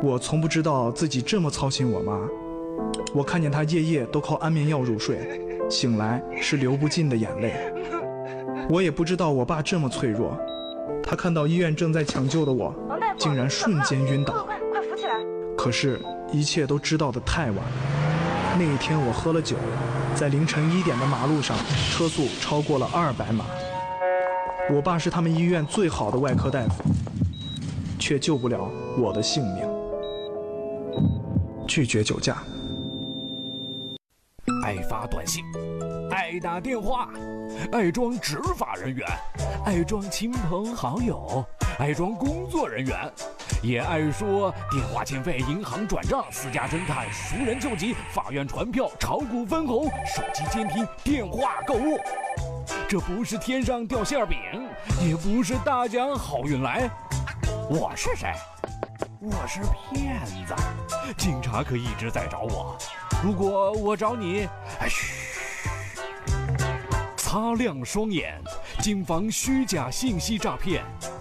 我从不知道自己这么操心我妈。我看见她夜夜都靠安眠药入睡，醒来是流不尽的眼泪。我也不知道我爸这么脆弱，他看到医院正在抢救的我，竟然瞬间晕倒。 快扶起来！ 可是，一切都知道得太晚。那一天我喝了酒，在凌晨1点的马路上，车速超过了200码。我爸是他们医院最好的外科大夫，却救不了我的性命。拒绝酒驾。 爱发短信，爱打电话，爱装执法人员，爱装亲朋好友，爱装工作人员，也爱说电话欠费、银行转账、私家侦探、熟人救急、法院传票、炒股分红、手机监听、电话购物。这不是天上掉馅饼，也不是大奖好运来。我是谁？我是骗子，警察可一直在找我。如果我找你，嘘，擦亮双眼，谨防虚假信息诈骗。